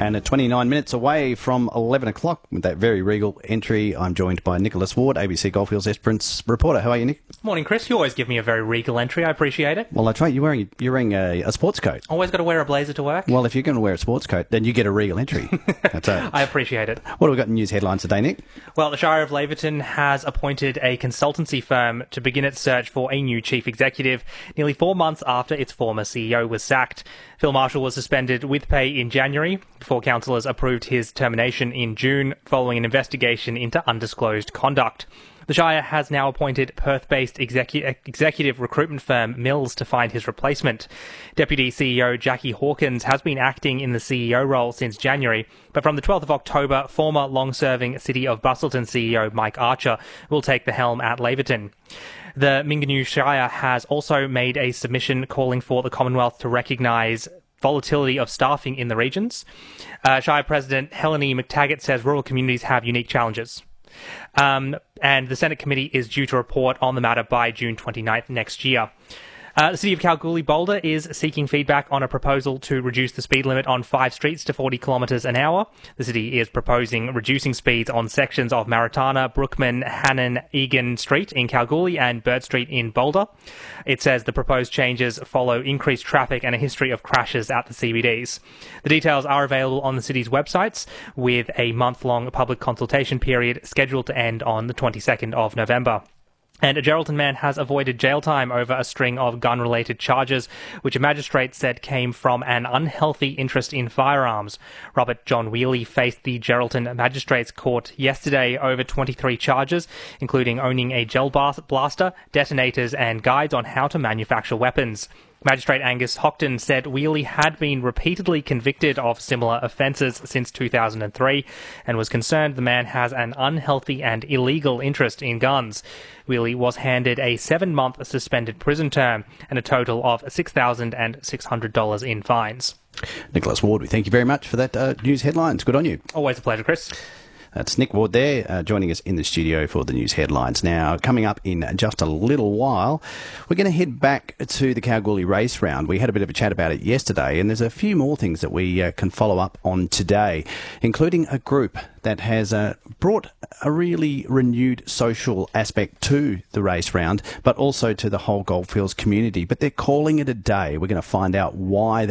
And at 29 minutes away from 11 o'clock with that very regal entry, I'm joined by Nicholas Ward, ABC Goldfields Esperance reporter. How are you, Nick? Morning, Chris. You always give me a very regal entry. I appreciate it. Well, that's right. You're wearing a sports coat. Always got to wear a blazer to work. Well, if you're going to wear a sports coat, then you get a regal entry. That's it. I appreciate it. What have we got in news headlines today, Nick? Well, the Shire of Laverton has appointed a consultancy firm to begin its search for a new chief executive nearly 4 months after its former CEO was sacked. Phil Marshall was suspended with pay in January before councillors approved his termination in June following an investigation into undisclosed conduct. The Shire has now appointed Perth-based executive recruitment firm Mills to find his replacement. Deputy CEO Jackie Hawkins has been acting in the CEO role since January, but from the 12th of October, former long-serving City of Busselton CEO Mike Archer will take the helm at Laverton. The Mingaloo Shire has also made a submission calling for the Commonwealth to recognise volatility of staffing in the regions. Shire President Helene McTaggart says rural communities have unique challenges. And the Senate committee is due to report on the matter by June 29th next year. The City of Kalgoorlie-Boulder is seeking feedback on a proposal to reduce the speed limit on 5 streets to 40 kilometres an hour. The city is proposing reducing speeds on sections of Maritana, Brookman, Hannon, Egan Street in Kalgoorlie and Bird Street in Boulder. It says the proposed changes follow increased traffic and a history of crashes at the CBDs. The details are available on the city's websites, with a month-long public consultation period scheduled to end on the 22nd of November. And a Geraldton man has avoided jail time over a string of gun-related charges, which a magistrate said came from an unhealthy interest in firearms. Robert John Wheely faced the Geraldton Magistrates Court yesterday over 23 charges, including owning a gel blaster, detonators, and guides on how to manufacture weapons. Magistrate Angus Hockton said Wheely had been repeatedly convicted of similar offences since 2003 and was concerned the man has an unhealthy and illegal interest in guns. Wheely was handed a 7-month suspended prison term and a total of $6,600 in fines. Nicholas Ward, we thank you very much for that news headlines. Good on you. Always a pleasure, Chris. That's Nick Ward there, joining us in the studio for the news headlines. Now, coming up in just a little while, we're going to head back to the Kalgoorlie race round. We had a bit of a chat about it yesterday, and there's a few more things that we can follow up on today, including a group that has brought a really renewed social aspect to the race round, but also to the whole Goldfields community. But they're calling it a day. We're going to find out why